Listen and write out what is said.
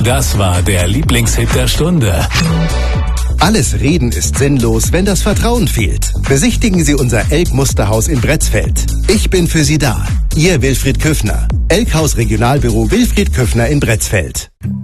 Das war der Lieblingshit der Stunde. Alles Reden ist sinnlos, wenn das Vertrauen fehlt. Besichtigen Sie unser Elk-Musterhaus in Bretzfeld. Ich bin für Sie da. Ihr Wilfried Küffner. Elkhaus Regionalbüro Wilfried Küffner in Bretzfeld.